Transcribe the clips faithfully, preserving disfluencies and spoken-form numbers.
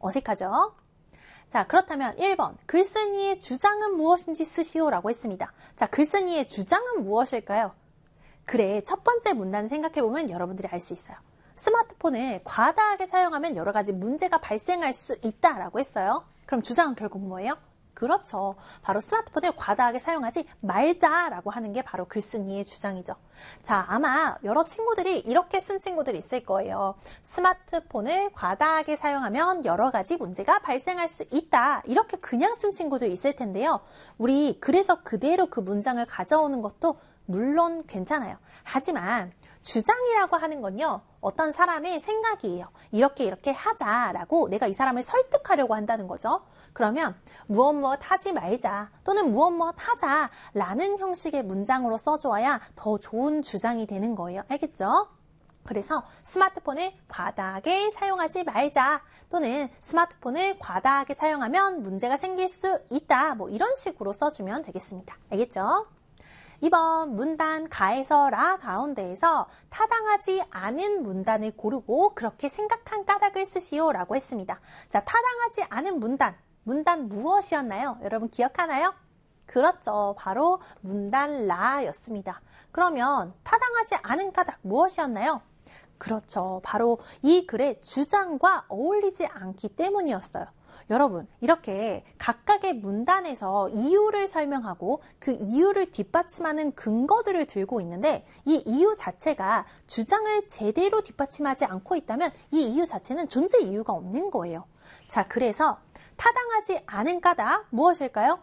어색하죠? 자, 그렇다면 일 번 글쓴이의 주장은 무엇인지 쓰시오라고 했습니다. 자, 글쓴이의 주장은 무엇일까요? 그래, 첫 번째 문단을 생각해보면 여러분들이 알 수 있어요. 스마트폰을 과다하게 사용하면 여러 가지 문제가 발생할 수 있다라고 했어요. 그럼 주장은 결국 뭐예요? 그렇죠. 바로 스마트폰을 과다하게 사용하지 말자라고 하는 게 바로 글쓴이의 주장이죠. 자, 아마 여러 친구들이 이렇게 쓴 친구들이 있을 거예요. 스마트폰을 과다하게 사용하면 여러 가지 문제가 발생할 수 있다. 이렇게 그냥 쓴 친구도 있을 텐데요. 우리 그래서 그대로 그 문장을 가져오는 것도 물론 괜찮아요. 하지만 주장이라고 하는 건요, 어떤 사람의 생각이에요. 이렇게 이렇게 하자라고 내가 이 사람을 설득하려고 한다는 거죠. 그러면 무엇 무엇 하지 말자 또는 무엇 무엇 하자 라는 형식의 문장으로 써주어야 더 좋은 주장이 되는 거예요. 알겠죠? 그래서 스마트폰을 과다하게 사용하지 말자 또는 스마트폰을 과다하게 사용하면 문제가 생길 수 있다. 뭐 이런 식으로 써주면 되겠습니다. 알겠죠? 이 번 문단 가에서 라 가운데에서 타당하지 않은 문단을 고르고 그렇게 생각한 까닭을 쓰시오 라고 했습니다. 자, 타당하지 않은 문단, 문단 무엇이었나요? 여러분 기억하나요? 그렇죠. 바로 문단 라였습니다. 그러면 타당하지 않은 까닭 무엇이었나요? 그렇죠. 바로 이 글의 주장과 어울리지 않기 때문이었어요. 여러분, 이렇게 각각의 문단에서 이유를 설명하고 그 이유를 뒷받침하는 근거들을 들고 있는데 이 이유 자체가 주장을 제대로 뒷받침하지 않고 있다면 이 이유 자체는 존재 이유가 없는 거예요. 자, 그래서 타당하지 않은 까닭 무엇일까요?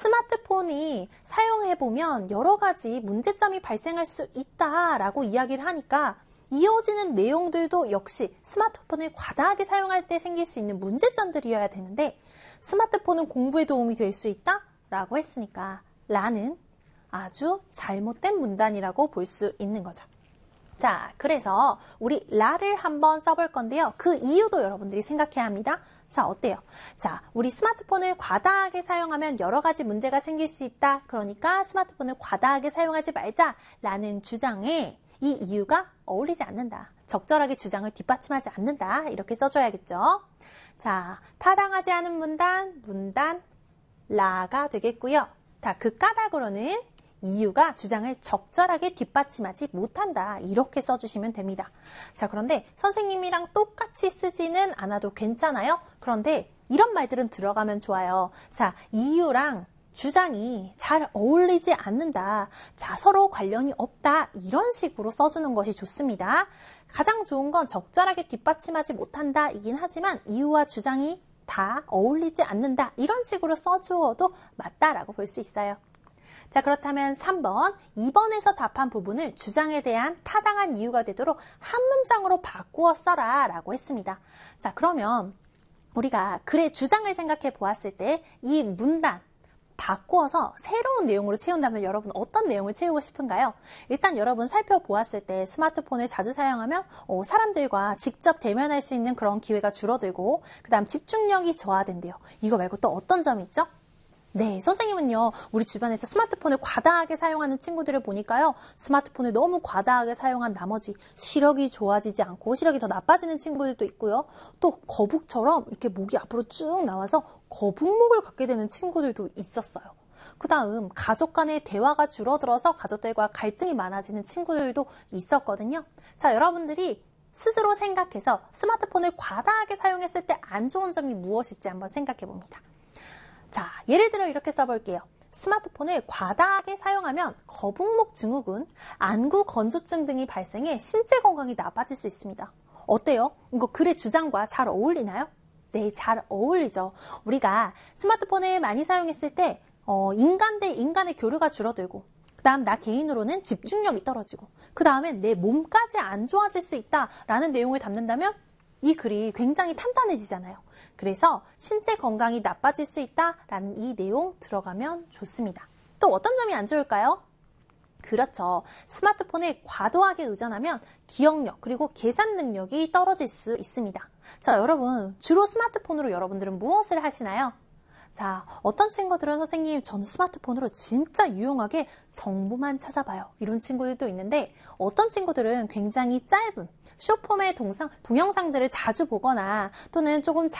스마트폰이 사용해보면 여러 가지 문제점이 발생할 수 있다라고 이야기를 하니까 이어지는 내용들도 역시 스마트폰을 과다하게 사용할 때 생길 수 있는 문제점들이어야 되는데 스마트폰은 공부에 도움이 될 수 있다? 라고 했으니까 라는 아주 잘못된 문단이라고 볼 수 있는 거죠. 자, 그래서 우리 라를 한번 써볼 건데요. 그 이유도 여러분들이 생각해야 합니다. 자, 어때요? 자, 우리 스마트폰을 과다하게 사용하면 여러 가지 문제가 생길 수 있다. 그러니까 스마트폰을 과다하게 사용하지 말자라는 주장에 이 이유가 어울리지 않는다. 적절하게 주장을 뒷받침하지 않는다. 이렇게 써줘야겠죠. 자, 타당하지 않은 문단, 문단 라가 되겠고요. 자, 그 까닭으로는 이유가 주장을 적절하게 뒷받침하지 못한다. 이렇게 써주시면 됩니다. 자, 그런데 선생님이랑 똑같이 쓰지는 않아도 괜찮아요. 그런데 이런 말들은 들어가면 좋아요. 자, 이유랑 주장이 잘 어울리지 않는다. 자, 서로 관련이 없다. 이런 식으로 써주는 것이 좋습니다. 가장 좋은 건 적절하게 뒷받침하지 못한다 이긴 하지만 이유와 주장이 다 어울리지 않는다. 이런 식으로 써주어도 맞다라고 볼 수 있어요. 자, 그렇다면 삼 번, 이 번에서 답한 부분을 주장에 대한 타당한 이유가 되도록 한 문장으로 바꾸어 써라 라고 했습니다. 자, 그러면 우리가 글의 주장을 생각해 보았을 때 이 문단 바꾸어서 새로운 내용으로 채운다면 여러분 어떤 내용을 채우고 싶은가요? 일단 여러분 살펴보았을 때 스마트폰을 자주 사용하면 어, 사람들과 직접 대면할 수 있는 그런 기회가 줄어들고 그 다음 집중력이 저하된대요. 이거 말고 또 어떤 점이 있죠? 네, 선생님은요, 우리 주변에서 스마트폰을 과다하게 사용하는 친구들을 보니까요, 스마트폰을 너무 과다하게 사용한 나머지 시력이 좋아지지 않고 시력이 더 나빠지는 친구들도 있고요. 또 거북처럼 이렇게 목이 앞으로 쭉 나와서 거북목을 갖게 되는 친구들도 있었어요. 그 다음 가족 간의 대화가 줄어들어서 가족들과 갈등이 많아지는 친구들도 있었거든요. 자, 여러분들이 스스로 생각해서 스마트폰을 과다하게 사용했을 때 안 좋은 점이 무엇일지 한번 생각해 봅니다. 자, 예를 들어 이렇게 써볼게요. 스마트폰을 과다하게 사용하면 거북목 증후군, 안구 건조증 등이 발생해 신체 건강이 나빠질 수 있습니다. 어때요? 이거 글의 주장과 잘 어울리나요? 네, 잘 어울리죠. 우리가 스마트폰을 많이 사용했을 때 어, 인간 대 인간의 교류가 줄어들고 그 다음 나 개인으로는 집중력이 떨어지고 그 다음엔 내 몸까지 안 좋아질 수 있다라는 내용을 담는다면 이 글이 굉장히 탄탄해지잖아요. 그래서 신체 건강이 나빠질 수 있다라는 이 내용 들어가면 좋습니다. 또 어떤 점이 안 좋을까요? 그렇죠. 스마트폰에 과도하게 의존하면 기억력 그리고 계산 능력이 떨어질 수 있습니다. 자, 여러분 주로 스마트폰으로 여러분들은 무엇을 하시나요? 자, 어떤 친구들은 선생님 저는 스마트폰으로 진짜 유용하게 정보만 찾아봐요. 이런 친구들도 있는데 어떤 친구들은 굉장히 짧은 숏폼의 동상, 동영상들을 자주 보거나 또는 조금